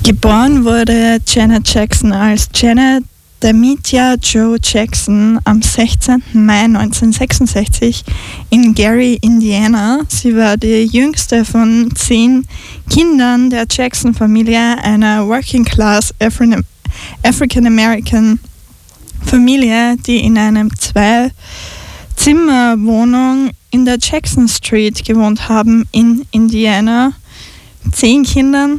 Geboren wurde Janet Jackson als Janet Demetria Jo Jackson am 16. Mai 1966 in Gary, Indiana. Sie war die jüngste von 10 Kindern der Jackson-Familie, einer Working-Class African-American Familie, die in einem 2-Zimmer-Wohnung in der Jackson Street gewohnt haben in Indiana. 10 Kindern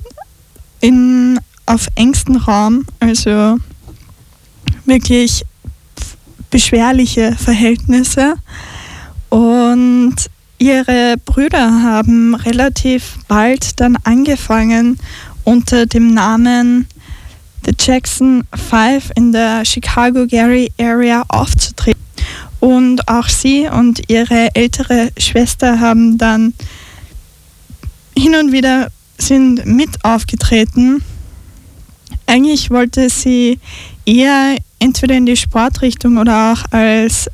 auf engstem Raum, also wirklich beschwerliche Verhältnisse. Und ihre Brüder haben relativ bald dann angefangen, unter dem Namen The Jackson 5 in der Chicago-Gary Area aufzutreten. Und auch sie und ihre ältere Schwester haben dann hin und wieder sind mit aufgetreten. Eigentlich wollte sie eher entweder in die Sportrichtung oder auch als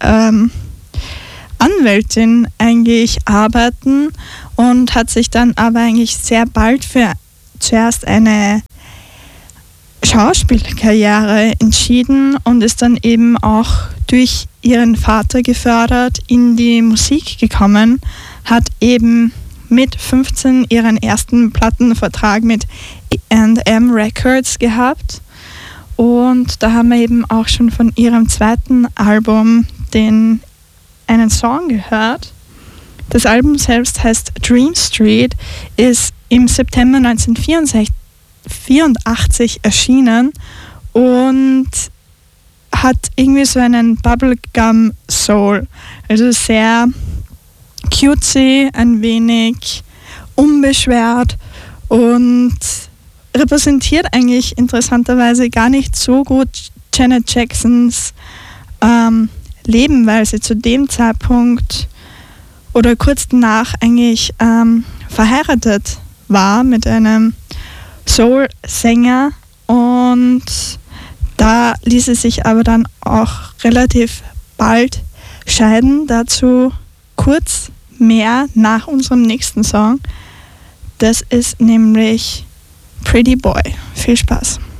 Anwältin eigentlich arbeiten und hat sich dann aber eigentlich sehr bald für zuerst eine Schauspielkarriere entschieden und ist dann eben auch durch ihren Vater gefördert in die Musik gekommen, hat eben mit 15 ihren ersten Plattenvertrag mit A&M Records gehabt. Und da haben wir eben auch schon von ihrem zweiten Album einen Song gehört. Das Album selbst heißt Dream Street, ist im September 1984 erschienen und hat irgendwie so einen Bubblegum Soul, also sehr cutesy, ein wenig unbeschwert und repräsentiert eigentlich interessanterweise gar nicht so gut Janet Jacksons Leben, weil sie zu dem Zeitpunkt oder kurz danach eigentlich verheiratet war mit einem Soul-Sänger, und da ließ sie sich aber dann auch relativ bald scheiden. Dazu kurz mehr nach unserem nächsten Song. Das ist nämlich Pretty Boy. Viel Spaß.